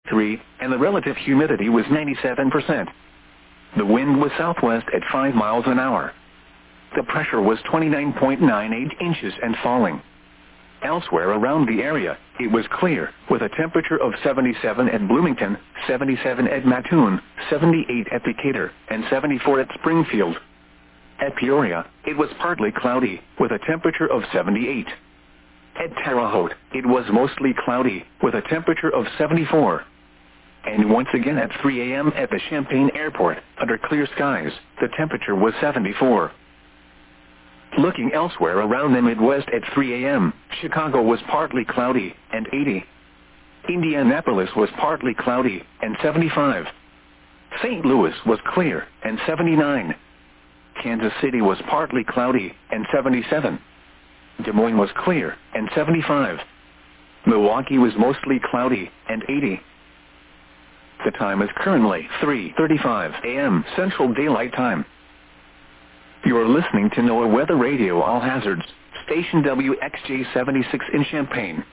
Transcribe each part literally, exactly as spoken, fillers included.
three, and the relative humidity was ninety-seven percent. The wind was southwest at five miles an hour. The pressure was twenty-nine point nine eight inches and falling. Elsewhere around the area, it was clear, with a temperature of seventy-seven at Bloomington, seventy-seven at Mattoon, seventy-eight at Decatur, and seventy-four at Springfield. At Peoria, it was partly cloudy, with a temperature of seventy-eight. At Terre Haute, it was mostly cloudy, with a temperature of seventy-four. And once again at three a m at the Champaign Airport, under clear skies, the temperature was seventy-four. Looking elsewhere around the Midwest at three a m, Chicago was partly cloudy, and eighty. Indianapolis was partly cloudy, and seventy-five. Saint Louis was clear, and seventy-nine. Kansas City was partly cloudy, and seventy-seven. Des Moines was clear, and seventy-five. Milwaukee was mostly cloudy, and eighty. The time is currently three thirty-five a m Central Daylight Time. You are listening to NOAA Weather Radio All Hazards, station W X J seventy-six in Champaign.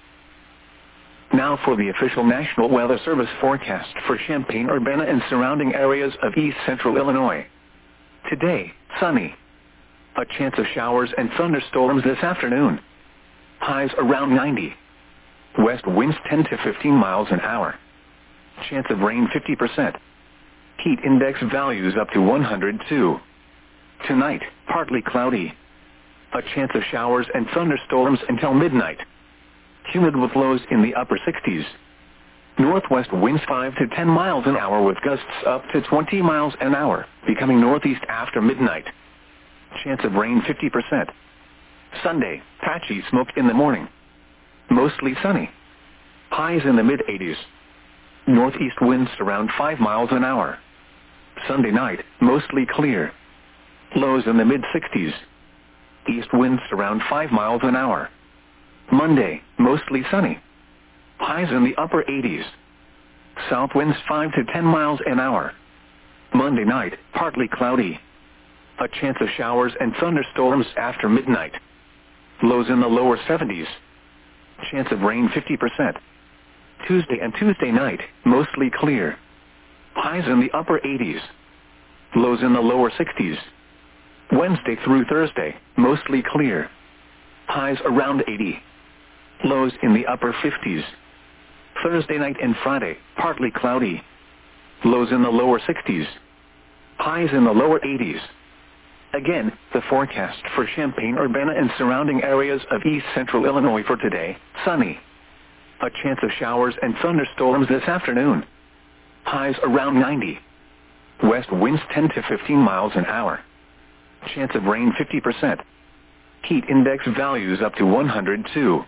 Now for the official National Weather Service forecast for Champaign-Urbana and surrounding areas of east central Illinois. Today, sunny. A chance of showers and thunderstorms this afternoon. Highs around ninety. West winds ten to fifteen miles an hour. Chance of rain fifty percent. Heat index values up to one hundred two. Tonight, partly cloudy. A chance of showers and thunderstorms until midnight. Humid with lows in the upper sixties. Northwest winds five to ten miles an hour with gusts up to twenty miles an hour, becoming northeast after midnight. Chance of rain fifty percent. Sunday, patchy smoke in the morning. Mostly sunny. Highs in the mid eighties. Northeast winds around five miles an hour. Sunday night, mostly clear. Lows in the mid sixties. East winds around five miles an hour. Monday, mostly sunny. Highs in the upper eighties. South winds five to ten miles an hour. Monday night, partly cloudy. A chance of showers and thunderstorms after midnight. Lows in the lower seventies. Chance of rain fifty percent. Tuesday and Tuesday night, mostly clear. Highs in the upper eighties. Lows in the lower sixties. Wednesday through Thursday, mostly clear. Highs around eighty. Lows in the upper fifties. Thursday night and Friday, partly cloudy. Lows in the lower sixties. Highs in the lower eighties. Again, the forecast for Champaign-Urbana and surrounding areas of east central Illinois for today, sunny. A chance of showers and thunderstorms this afternoon. Highs around ninety. West winds ten to fifteen miles an hour. Chance of rain fifty percent. Heat index values up to one hundred two.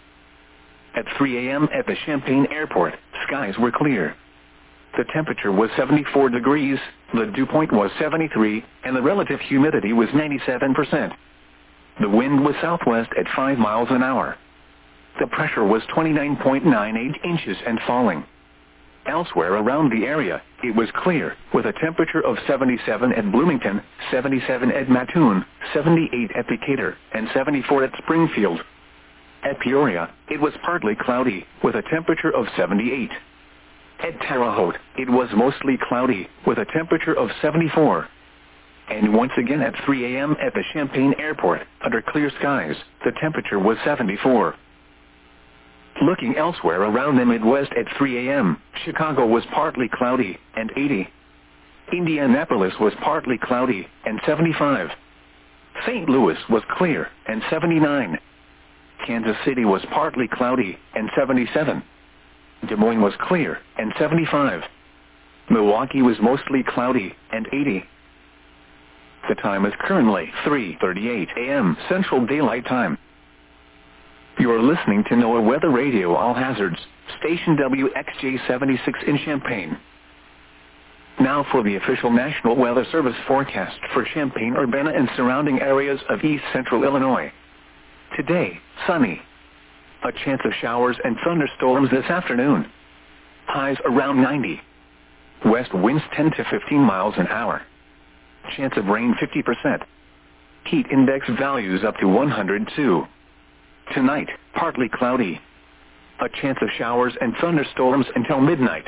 At three a m at the Champaign Airport, skies were clear. The temperature was seventy-four degrees, the dew point was seventy-three, and the relative humidity was ninety-seven percent. The wind was southwest at five miles an hour. The pressure was twenty-nine point nine eight inches and falling. Elsewhere around the area, it was clear, with a temperature of seventy-seven at Bloomington, seventy-seven at Mattoon, seventy-eight at Decatur, and seventy-four at Springfield. At Peoria, it was partly cloudy, with a temperature of seventy-eight. At Terre Haute, it was mostly cloudy, with a temperature of seventy-four. And once again at three a m at the Champaign Airport, under clear skies, the temperature was seventy-four. Looking elsewhere around the Midwest at three a m, Chicago was partly cloudy, and eighty. Indianapolis was partly cloudy, and seventy-five. Saint Louis was clear, and seventy-nine. Kansas City was partly cloudy, and seventy-seven. Des Moines was clear, and seventy-five. Milwaukee was mostly cloudy, and eighty. The time is currently three thirty-eight a m Central Daylight Time. You are listening to NOAA Weather Radio All Hazards, station W X J seventy-six in Champaign. Now for the official National Weather Service forecast for Champaign-Urbana and surrounding areas of east central Illinois. Today, sunny. A chance of showers and thunderstorms this afternoon. Highs around ninety. West winds ten to fifteen miles an hour. Chance of rain fifty percent. Heat index values up to one hundred two. Tonight, partly cloudy. A chance of showers and thunderstorms until midnight.